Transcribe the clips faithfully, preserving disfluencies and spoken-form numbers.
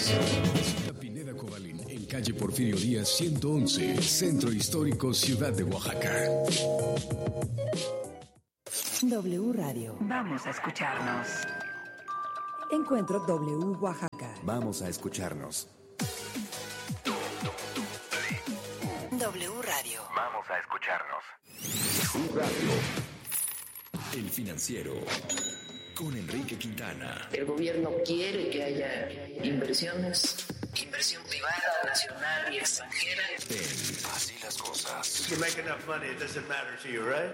Pineda Cobalín, en calle Porfirio Díaz ciento once, Centro Histórico, Ciudad de Oaxaca. W Radio. Vamos a escucharnos. Encuentro W Oaxaca. Vamos a escucharnos. W Radio. Vamos a escucharnos. W Radio. El Financiero. Con Enrique Quintana. El gobierno quiere que haya inversiones, inversión privada, nacional y extranjera. En Así las Cosas. You make enough money, it doesn't matter to you, right?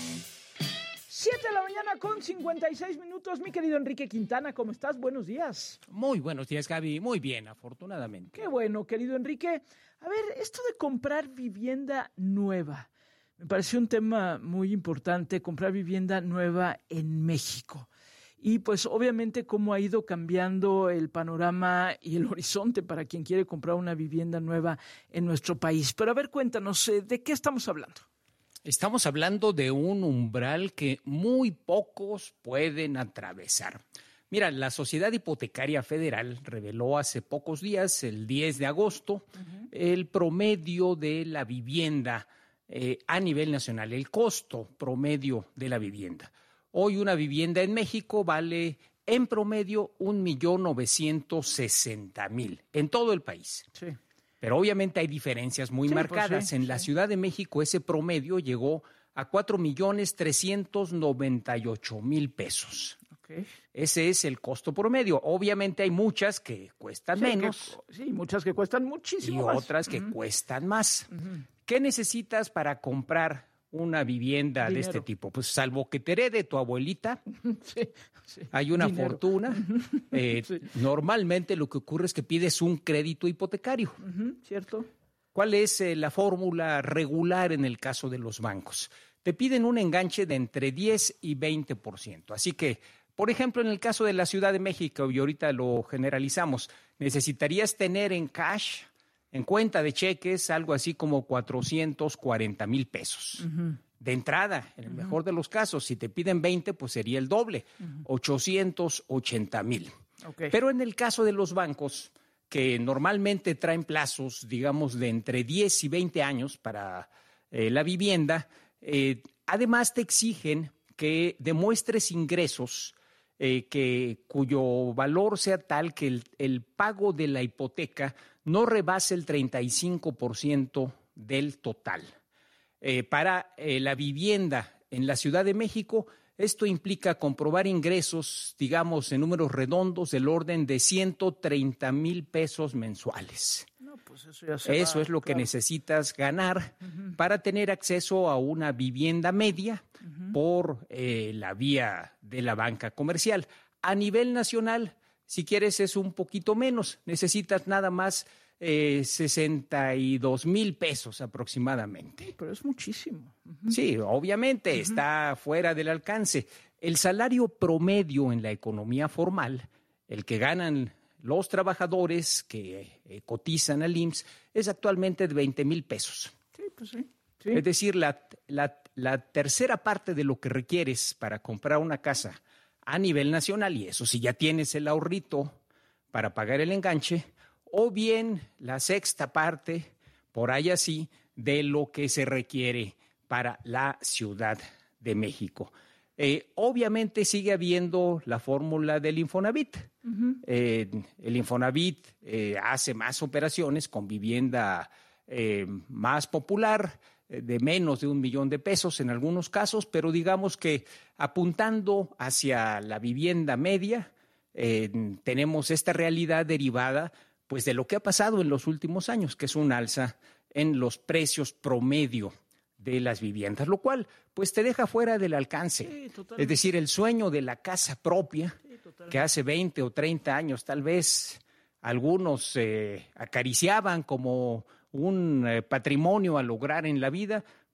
siete de la mañana con cincuenta y seis minutos. Mi querido Enrique Quintana, ¿cómo estás? Buenos días. Muy buenos días, Gaby. Muy bien, afortunadamente. Qué bueno, querido Enrique. A ver, esto de comprar vivienda nueva, me pareció un tema muy importante, comprar vivienda nueva en México. Y pues obviamente cómo ha ido cambiando el panorama y el horizonte para quien quiere comprar una vivienda nueva en nuestro país. Pero a ver, cuéntanos, ¿de qué estamos hablando? Estamos hablando de un umbral que muy pocos pueden atravesar. Mira, la Sociedad Hipotecaria Federal reveló hace pocos días, el diez de agosto, uh-huh. el promedio de la vivienda eh, a nivel nacional, el costo promedio de la vivienda. Hoy una vivienda en México vale en promedio un millón novecientos sesenta mil en todo el país. Sí. Pero obviamente hay diferencias muy sí, marcadas. Pues sí, en la sí. Ciudad de México ese promedio llegó a cuatro millones trescientos noventa y ocho mil pesos. Okay. Ese es el costo promedio. Obviamente hay muchas que cuestan sí, menos. Que, sí, muchas que cuestan muchísimo y más. otras que uh-huh. cuestan más. Uh-huh. ¿Qué necesitas para comprar una vivienda Dinero. de este tipo? Pues salvo que te herede tu abuelita, sí, sí. hay una Dinero. fortuna. Eh, sí. Normalmente lo que ocurre es que pides un crédito hipotecario. Uh-huh, ¿cierto? ¿Cuál es eh, la fórmula regular en el caso de los bancos? Te piden un enganche de entre diez y veinte por ciento. Así que, por ejemplo, en el caso de la Ciudad de México, y ahorita lo generalizamos, necesitarías tener en cash, en cuenta de cheques, algo así como cuatrocientos cuarenta mil pesos. Uh-huh. De entrada, en el uh-huh. mejor de los casos, si te piden veinte, pues sería el doble, uh-huh. ochocientos ochenta mil. Okay. Pero en el caso de los bancos, que normalmente traen plazos, digamos, de entre diez y veinte años para eh, la vivienda, eh, además te exigen que demuestres ingresos eh, que, cuyo valor sea tal que el, el pago de la hipoteca no rebase el treinta y cinco por ciento del total. Eh, para eh, la vivienda en la Ciudad de México, esto implica comprobar ingresos, digamos, en números redondos del orden de ciento treinta mil pesos mensuales. No, pues eso ya se eso va, es lo claro. que necesitas ganar uh-huh. para tener acceso a una vivienda media uh-huh. por eh, la vía de la banca comercial. A nivel nacional, si quieres, es un poquito menos. Necesitas nada más eh, sesenta y dos mil pesos aproximadamente. Sí, pero es muchísimo. Uh-huh. Sí, obviamente uh-huh. está fuera del alcance. El salario promedio en la economía formal, el que ganan los trabajadores que eh, cotizan al I M S S, es actualmente de veinte mil pesos. Sí, pues sí. sí. Es decir, la, la, la tercera parte de lo que requieres para comprar una casa a nivel nacional, y eso si ya tienes el ahorrito para pagar el enganche, o bien la sexta parte, por ahí así, de lo que se requiere para la Ciudad de México. Eh, obviamente sigue habiendo la fórmula del Infonavit. Uh-huh. Eh, el Infonavit eh, hace más operaciones con vivienda eh, más popular, eh, de menos de un millón de pesos en algunos casos, pero digamos que apuntando hacia la vivienda media, eh, tenemos esta realidad derivada pues de lo que ha pasado en los últimos años, que es un alza en los precios promedio de las viviendas, lo cual pues te deja fuera del alcance. Sí, es decir, el sueño de la casa propia, sí, que hace veinte o treinta años tal vez algunos eh, acariciaban como un eh, patrimonio a lograr en la vida,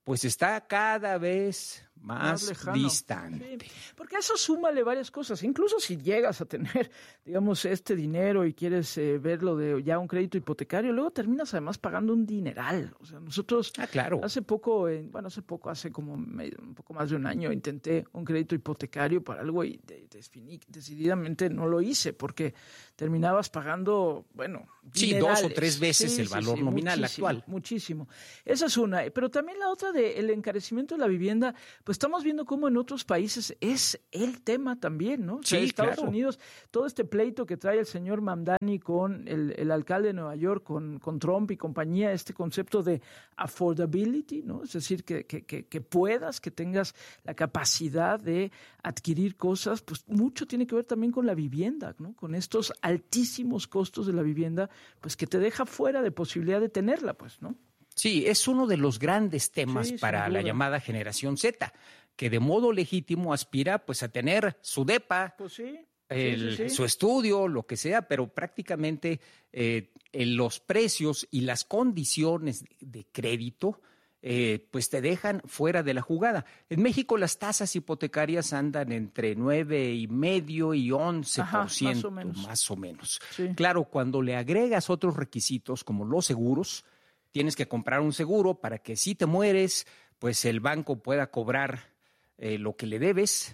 pues está cada vez más, más distante. Sí, porque a eso súmale varias cosas. Incluso si llegas a tener, digamos, este dinero y quieres eh, verlo de ya un crédito hipotecario, luego terminas además pagando un dineral. O sea, nosotros ah, claro. hace poco, eh, bueno, hace poco, hace como medio, un poco más de un año, intenté un crédito hipotecario para algo y de, de, decididamente no lo hice porque terminabas pagando, bueno, sí, dos o tres veces sí, el valor sí, sí, nominal actual. Muchísimo. Esa es una. Pero también la otra del encarecimiento de la vivienda, pues estamos viendo cómo en otros países es el tema también, ¿no? O sea, sí, Estados claro. Unidos, todo este pleito que trae el señor Mamdani con el, el alcalde de Nueva York, con, con Trump y compañía, este concepto de affordability, ¿no? Es decir, que, que, que, que puedas, que tengas la capacidad de adquirir cosas, pues mucho tiene que ver también con la vivienda, ¿no? Con estos altísimos costos de la vivienda, pues que te deja fuera de posibilidad de tenerla, pues, ¿no? Sí, es uno de los grandes temas sí, para la llamada generación Z, que de modo legítimo aspira pues a tener su depa, pues sí, el, sí, sí, sí. su estudio, lo que sea, pero prácticamente eh, en los precios y las condiciones de crédito eh, pues te dejan fuera de la jugada. En México las tasas hipotecarias andan entre nueve y medio y once por ciento, Ajá, más o menos. Más o menos. Sí. Claro, cuando le agregas otros requisitos como los seguros, tienes que comprar un seguro para que si te mueres, pues el banco pueda cobrar eh, lo que le debes,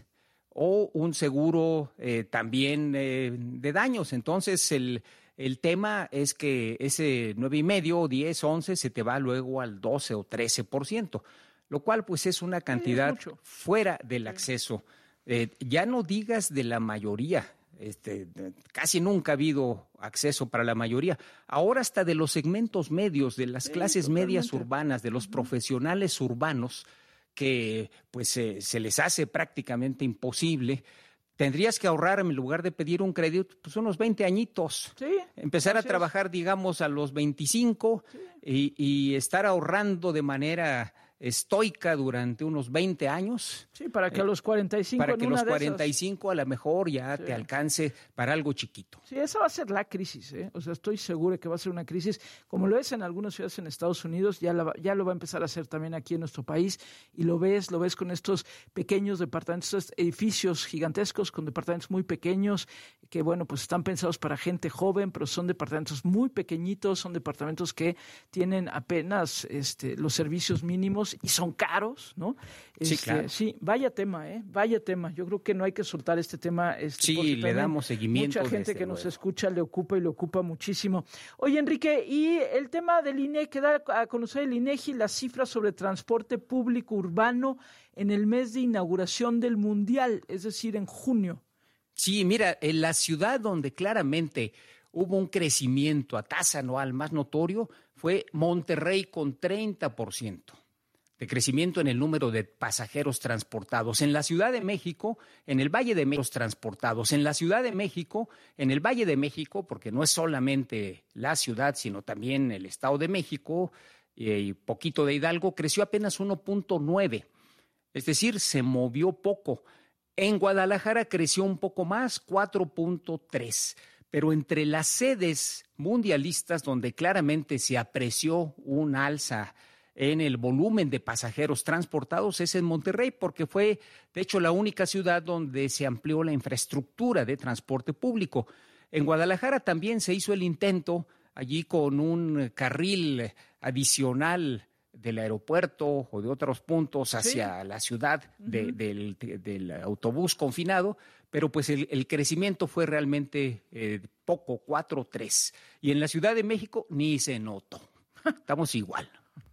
o un seguro eh, también eh, de daños. Entonces, el, el tema es que ese nueve y medio, diez, once se te va luego al doce o trece por ciento, lo cual pues es una cantidad sí, es fuera del acceso. Eh, ya no digas de la mayoría. Este, casi nunca ha habido acceso para la mayoría. Ahora hasta de los segmentos medios, de las sí, clases totalmente. medias urbanas, de los uh-huh. profesionales urbanos, que pues eh, se les hace prácticamente imposible. Tendrías que ahorrar, en lugar de pedir un crédito, pues unos veinte añitos. Sí, empezar a trabajar, es. digamos, a los veinticinco sí. y, y estar ahorrando de manera estoica durante unos veinte años. Sí, para que a los cuarenta y cinco Para en que una los de cuarenta y cinco esas... a lo mejor ya sí. te alcance para algo chiquito. Sí, esa va a ser la crisis, ¿eh? O sea, estoy seguro de que va a ser una crisis, como lo es en algunas ciudades en Estados Unidos, ya, la, ya lo va a empezar a hacer también aquí en nuestro país, y lo ves, lo ves con estos pequeños departamentos, estos edificios gigantescos con departamentos muy pequeños, que bueno, pues están pensados para gente joven, pero son departamentos muy pequeñitos, son departamentos que tienen apenas este, los servicios mínimos y son caros, ¿no? Sí, este, claro. Sí, vaya tema, ¿eh? Vaya tema. Yo creo que no hay que soltar este tema. Este, sí, le damos seguimiento. Mucha gente que luego. nos escucha le ocupa y le ocupa muchísimo. Oye, Enrique, y el tema del I N E G, que da a conocer el INEGI las cifras sobre transporte público urbano en el mes de inauguración del Mundial, es decir, en junio. Sí, mira, en la ciudad donde claramente hubo un crecimiento a tasa anual más notorio fue Monterrey con treinta por ciento de crecimiento en el número de pasajeros transportados. En la Ciudad de México, en el Valle de México, transportados. En la Ciudad de México, en el Valle de México, porque no es solamente la ciudad, sino también el Estado de México eh, y poquito de Hidalgo, creció apenas uno punto nueve. Es decir, se movió poco. En Guadalajara creció un poco más, cuatro punto tres. Pero entre las sedes mundialistas donde claramente se apreció un alza en el volumen de pasajeros transportados es en Monterrey, porque fue, de hecho, la única ciudad donde se amplió la infraestructura de transporte público. En Guadalajara también se hizo el intento, allí con un carril adicional del aeropuerto o de otros puntos hacia sí. la ciudad de, uh-huh. del, de, del autobús confinado, pero pues el, el crecimiento fue realmente eh, poco, cuatro, tres. Y en la Ciudad de México ni se notó. Estamos igual.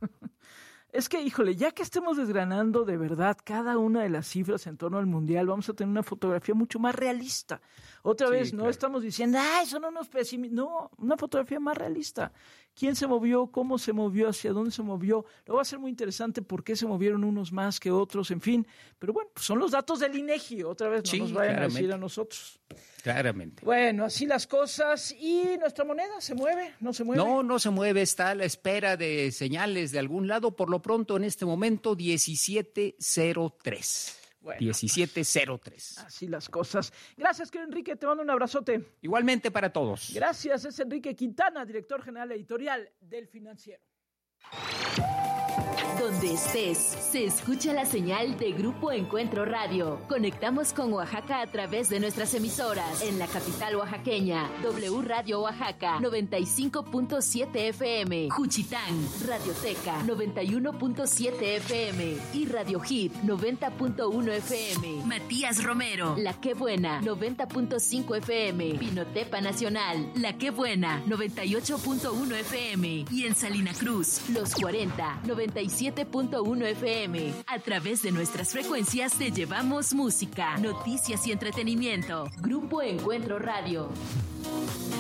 Es que, híjole, ya que estemos desgranando de verdad cada una de las cifras en torno al Mundial, vamos a tener una fotografía mucho más realista. Otra sí, vez, claro. No estamos diciendo, ¡ay, son unos pesimistas! No, una fotografía más realista. ¿Quién se movió? ¿Cómo se movió? ¿Hacia dónde se movió? Luego va a ser muy interesante por qué se movieron unos más que otros, en fin. Pero bueno, pues son los datos del INEGI. Otra vez, no sí, nos vayan claramente. a decir a nosotros. Claramente. Bueno, así las cosas. ¿Y nuestra moneda se mueve? ¿No se mueve? No, no se mueve. Está a la espera de señales de algún lado. Por lo pronto, en este momento, diecisiete cero tres. Bueno, diecisiete cero tres. Así las cosas. Gracias, querido Enrique. Te mando un abrazote. Igualmente para todos. Gracias. Es Enrique Quintana, director general editorial del Financiero. Donde estés, se escucha la señal de Grupo Encuentro Radio. Conectamos con Oaxaca a través de nuestras emisoras. En la capital oaxaqueña, W Radio Oaxaca, noventa y cinco punto siete F M. Juchitán, Radioteca, noventa y uno punto siete F M. Y Radio Hit, noventa punto uno F M. Matías Romero, La Qué Buena, noventa punto cinco F M. Pinotepa Nacional, La Qué Buena, noventa y ocho punto uno F M. Y en Salina Cruz, Los cuarenta, noventa y siete punto uno F M. A través de nuestras frecuencias te llevamos música, noticias y entretenimiento. Grupo Encuentro Radio.